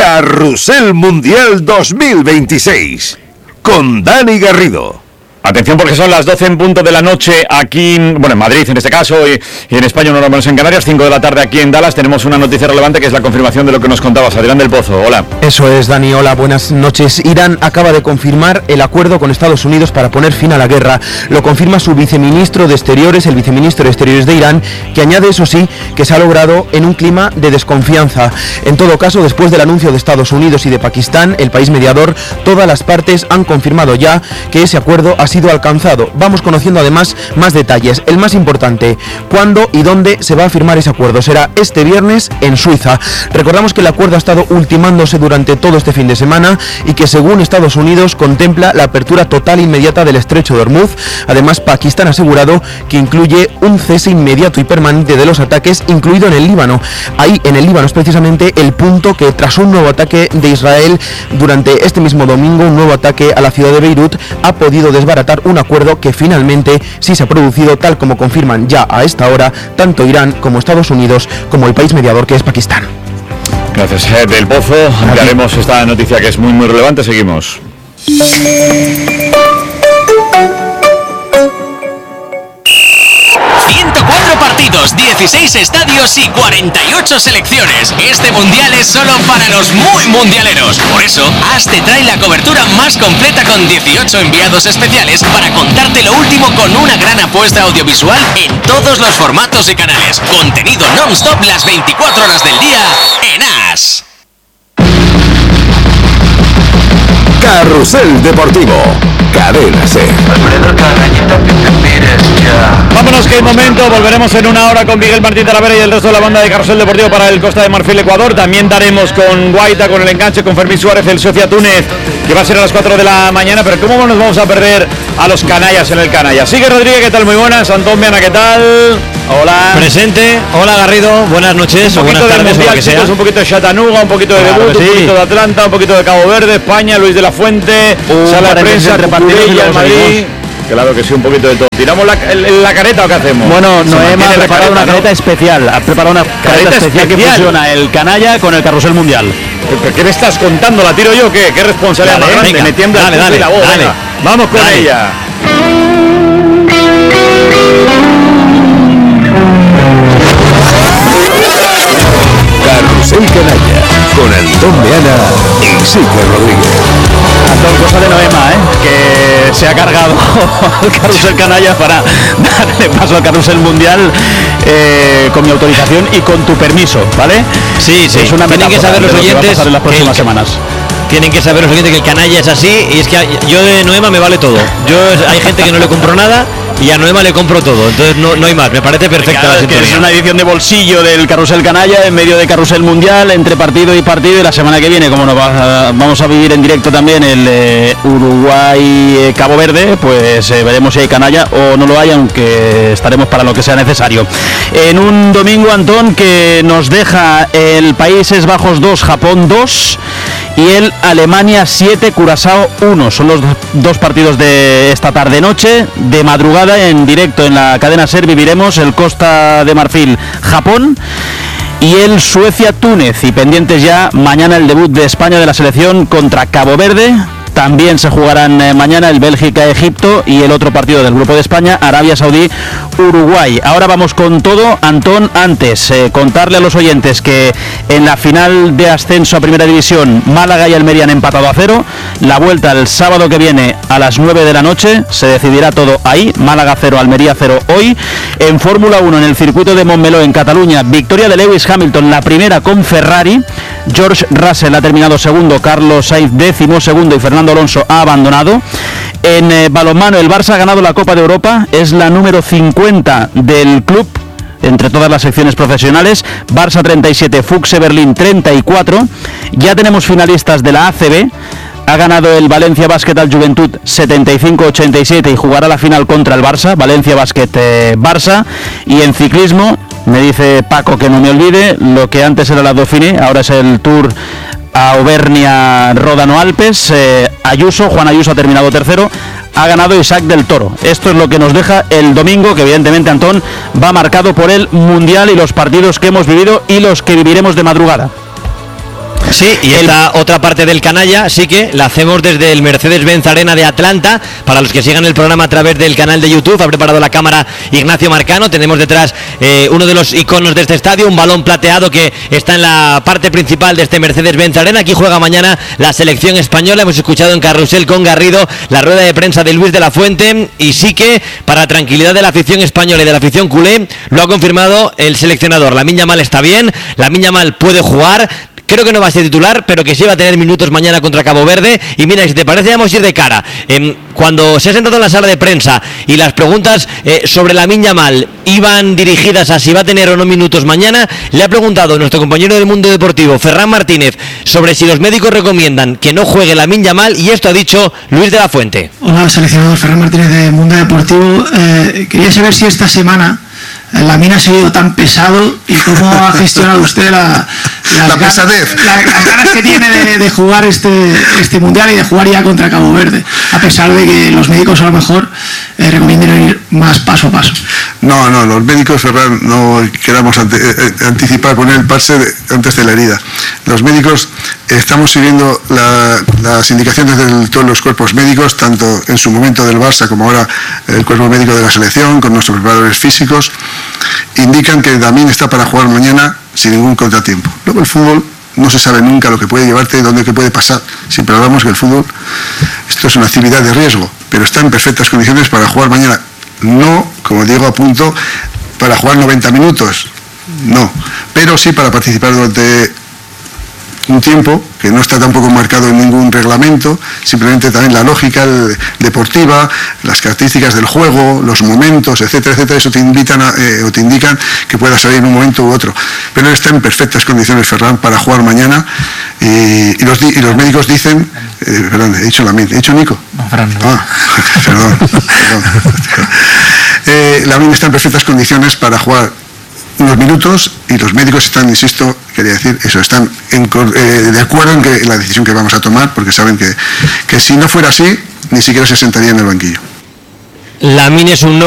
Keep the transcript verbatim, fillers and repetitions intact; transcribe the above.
Carrusel Mundial dos mil veintiséis con Dani Garrido. Atención porque son las doce en punto de la noche aquí, bueno, en Madrid en este caso, y, y en España, no menos en Canarias, cinco de la tarde aquí en Dallas. Tenemos una noticia relevante que es la confirmación de lo que nos contabas. Adrián del Pozo, hola. Eso es, Dani, hola, buenas noches. Irán acaba de confirmar el acuerdo con Estados Unidos para poner fin a la guerra. Lo confirma su viceministro de Exteriores, el viceministro de Exteriores de Irán, que añade, eso sí, que se ha logrado en un clima de desconfianza. En todo caso, después del anuncio de Estados Unidos y de Pakistán, el país mediador, todas las partes han confirmado ya que ese acuerdo ha sido alcanzado. Vamos conociendo además más detalles. El más importante, ¿cuándo y dónde se va a firmar ese acuerdo? Será este viernes en Suiza. Recordamos que el acuerdo ha estado ultimándose durante todo este fin de semana y que según Estados Unidos contempla la apertura total inmediata del estrecho de Hormuz. Además, Pakistán ha asegurado que incluye un cese inmediato y permanente de los ataques, incluido en el Líbano. Ahí, en el Líbano, es precisamente el punto que tras un nuevo ataque de Israel durante este mismo domingo, un nuevo ataque a la ciudad de Beirut, ha podido desbaratar un acuerdo que finalmente sí se ha producido, tal como confirman ya a esta hora tanto Irán como Estados Unidos como el país mediador que es Pakistán. Gracias, eh, del Pozo. Ampliaremos esta noticia que es muy muy relevante. Seguimos. ciento cuatro partidos, dieciséis estadios y cuarenta y ocho selecciones. Este mundial es solo para los muy mundialeros. Por eso, As te trae la cobertura más completa con dieciocho enviados especiales para contarte lo último con una gran apuesta audiovisual en todos los formatos y canales. Contenido non-stop las veinticuatro horas del día en As. Carrusel Deportivo, Cadena SER. Vámonos que el momento, volveremos en una hora con Miguel Martín Talavera y el resto de la banda de Carrusel Deportivo para el Costa de Marfil, Ecuador. También daremos con Guaita, con el enganche, con Fermín Suárez, el Sofía Túnez, que va a ser a las cuatro de la mañana. Pero ¿cómo nos vamos a perder a los canallas en el canalla? Sigue Rodríguez, ¿qué tal? Muy buenas. Antón Viana, ¿qué tal? Hola. Presente. Hola Garrido, buenas noches o buenas tardes, mundial, o lo que sea. chicos, un poquito de Chattanooga, un poquito de claro debut, sí. un poquito de Atlanta, un poquito de Cabo Verde, España, Luis de la Fuente, Uh, sala de prensa, Cucurella, el Madrid. Claro que sí, un poquito de todo. ¿Tiramos la, el, la careta o qué hacemos? Bueno, Noema ha preparado una careta, ¿no? especial. Ha preparado una careta, careta especial, especial que fusiona el canalla con el Carrusel Mundial. ¿Qué, qué me estás contando? ¿La tiro yo o qué? ¿Qué responsabilidad más grande? Me tiembla dale, dale, la voz. Dale, venga, vamos con dale. ella. Carrusel Canalla con Antón Meana y Sique Rodríguez. Antón, cosa de Noema, ¿eh? Que se ha cargado el Carrusel Canalla para darle paso al Carrusel Mundial eh, con mi autorización y con tu permiso, ¿vale? Sí, sí. Es una tienen que saber los oyentes en las próximas semanas. Tienen que saber los oyentes que el canalla es así y es que yo de Noema me vale todo. Yo hay gente que no le compro nada y a Noema le compro todo, entonces no, no hay más, me parece perfecta claro, la sintonía. Es una edición de bolsillo del Carrusel Canalla en medio de Carrusel Mundial, entre partido y partido, y la semana que viene, como nos va, vamos a vivir en directo también el eh, Uruguay-Cabo Verde, pues eh, veremos si hay canalla o no lo hay, aunque estaremos para lo que sea necesario. En un domingo, Antón, que nos deja el Países Bajos dos, Japón dos y el Alemania siete, Curazao uno. Son los dos partidos de esta tarde-noche. De madrugada en directo en la cadena SER viviremos el Costa de Marfil Japón y el Suecia-Túnez, y pendientes ya mañana el debut de España de la selección contra Cabo Verde. También se jugarán eh, mañana el Bélgica-Egipto y el otro partido del Grupo de España, Arabia Saudí-Uruguay. Ahora vamos con todo, Antón. Antes, eh, contarle a los oyentes que en la final de ascenso a Primera División, Málaga y Almería han empatado a cero. La vuelta el sábado que viene a las nueve de la noche, se decidirá todo ahí. Málaga cero, Almería cero hoy. En Fórmula uno, en el circuito de Montmeló, en Cataluña, victoria de Lewis Hamilton, la primera con Ferrari. George Russell ha terminado segundo, Carlos Sainz décimo segundo y Fernando Alonso ha abandonado. En eh, balonmano, el Barça ha ganado la Copa de Europa, es la número cincuenta del club entre todas las secciones profesionales. Barça treinta y siete, Fuxe Berlín treinta y cuatro. Ya tenemos finalistas de la A C B. Ha ganado el Valencia Basket al Juventud setenta y cinco a ochenta y siete y jugará la final contra el Barça. Valencia Basket eh, Barça. Y en ciclismo, me dice Paco que no me olvide, lo que antes era la Dauphiné, ahora es el Tour a Auvernia Ródano Alpes. eh, Ayuso, Juan Ayuso ha terminado tercero, ha ganado Isaac del Toro. Esto es lo que nos deja el domingo, que evidentemente, Antón, va marcado por el Mundial y los partidos que hemos vivido y los que viviremos de madrugada. Sí, y el... esta otra parte del canalla sí que la hacemos desde el Mercedes-Benz Arena de Atlanta. Para los que sigan el programa a través del canal de YouTube, ha preparado la cámara Ignacio Marcano. Tenemos detrás eh, uno de los iconos de este estadio, un balón plateado que está en la parte principal de este Mercedes-Benz Arena. Aquí juega mañana la selección española. Hemos escuchado en Carrusel con Garrido la rueda de prensa de Luis de la Fuente, y sí que para tranquilidad de la afición española y de la afición culé lo ha confirmado el seleccionador. Lamine Yamal está bien, Lamine Yamal puede jugar. Creo que no va a ser titular, pero que sí va a tener minutos mañana contra Cabo Verde. Y mira, si te parece, vamos a ir de cara. Eh, cuando se ha sentado en la sala de prensa y las preguntas eh, sobre Lamine Yamal iban dirigidas a si va a tener o no minutos mañana, le ha preguntado nuestro compañero del Mundo Deportivo, Ferran Martínez, sobre si los médicos recomiendan que no juegue Lamine Yamal, y esto ha dicho Luis de la Fuente. Hola, seleccionador Ferran Martínez de Mundo Deportivo. Eh, quería saber si esta semana Lamine ha sido tan pesado y cómo ha gestionado usted la, las, la ganas, la, las ganas que tiene de, de jugar este, este mundial y de jugar ya contra Cabo Verde, a pesar de que los médicos a lo mejor eh, recomiendan ir más paso a paso. No, no, los médicos, Ferran, no queramos ante, eh, anticipar, poner el parche de, antes de la herida. Los médicos eh, estamos siguiendo la, las indicaciones de todos los cuerpos médicos, tanto en su momento del Barça como ahora el cuerpo médico de la selección, con nuestros preparadores físicos. Indican que Lamine está para jugar mañana sin ningún contratiempo. Luego el fútbol no se sabe nunca lo que puede llevarte, dónde que puede pasar. Siempre hablamos que el fútbol, esto es una actividad de riesgo, pero está en perfectas condiciones para jugar mañana. No, como digo, a punto para jugar noventa minutos, no, pero sí para participar durante un tiempo que no está tampoco marcado en ningún reglamento, simplemente también la lógica deportiva, las características del juego, los momentos, etcétera, etcétera, eso te invitan a, eh, o te indican que pueda salir en un momento u otro. Pero él está en perfectas condiciones, Ferran, para jugar mañana, y, y, los, y los médicos dicen, eh, perdón, he dicho Lamine, ¿he dicho Nico? No, Ferran. No. Ah, perdón, perdón. Eh, Lamine está en perfectas condiciones para jugar unos minutos, y los médicos están, insisto, quería decir eso, están en, eh, de acuerdo en, que, en la decisión que vamos a tomar, porque saben que, que si no fuera así, ni siquiera se sentaría en el banquillo. Lamine es un no